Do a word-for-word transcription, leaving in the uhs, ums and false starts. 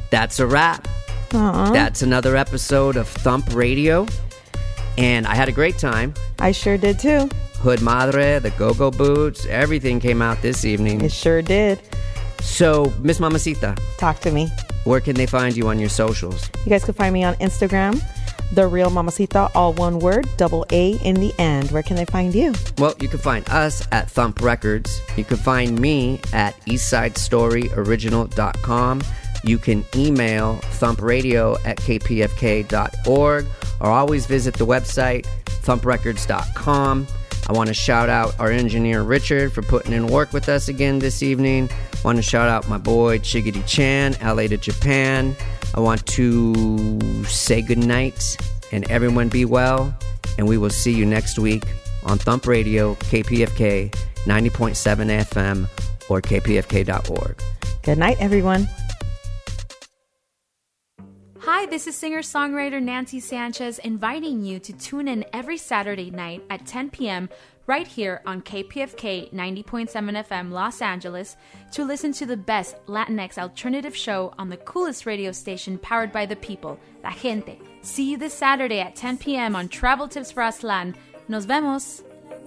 That's a wrap. Aww. That's another episode of Thump Radio. And I had a great time. I sure did too. Hood Madre, the Go-Go Boots, everything came out this evening. It sure did. So, Miss Mamacita, talk to me. Where can they find you on your socials? You guys can find me on Instagram, The Real Mamacita, all one word, double A in the end. Where can they find you? Well, you can find us at Thump Records. You can find me at eastside story original dot com. You can email thumpradio at k p f k dot org or always visit the website thump records dot com. I want to shout out our engineer Richard for putting in work with us again this evening. I want to shout out my boy Chigity Chan, L A to Japan. I want to say goodnight and everyone be well. And we will see you next week on Thump Radio, K P F K ninety point seven F M or k p f k dot org. Good night, everyone. Hi, this is singer-songwriter Nancy Sanchez inviting you to tune in every Saturday night at ten p.m. right here on K P F K ninety point seven F M Los Angeles to listen to the best Latinx alternative show on the coolest radio station powered by the people, La Gente. See you this Saturday at ten p.m. on Travel Tips for Aztlán. Nos vemos!